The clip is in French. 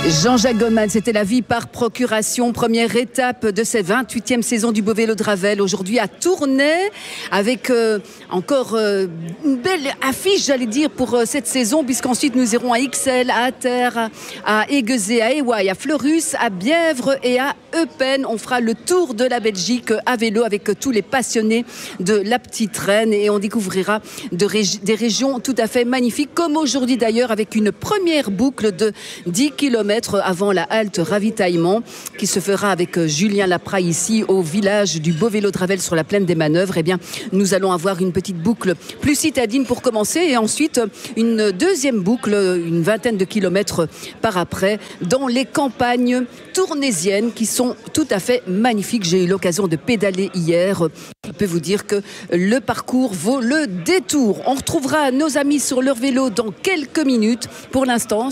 Jean-Jacques Goldman, c'était la vie par procuration, première étape de cette 28e saison du Beau Vélo de Ravel. Aujourd'hui à Tournai, avec encore une belle affiche, j'allais dire, pour cette saison, puisqu'ensuite nous irons à Ixelles, à Atter, à Aiguezé, à Éouaille, à Fleurus, à Bièvre et à Eupen. On fera le tour de la Belgique à vélo avec tous les passionnés de la petite reine et on découvrira des régions tout à fait magnifiques, comme aujourd'hui d'ailleurs, avec une première boucle de 10 km avant la halte ravitaillement qui se fera avec Julien Lapra ici au village du Beau Vélo de Ravel sur la plaine des Manœuvres. Eh bien, nous allons avoir une petite boucle plus citadine pour commencer et ensuite une deuxième boucle, une vingtaine de kilomètres par après, dans les campagnes tournaisiennes qui sont tout à fait magnifiques. J'ai eu l'occasion de pédaler hier. Je peux vous dire que le parcours vaut le détour. On retrouvera nos amis sur leur vélo dans quelques minutes. Pour l'instant,